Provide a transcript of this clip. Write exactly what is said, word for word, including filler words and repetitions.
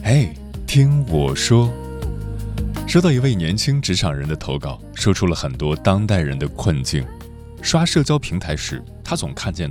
哎，听我说。收到一位年轻职场人的投稿，说出了很多当代人的困境。刷社交平台时，他总看见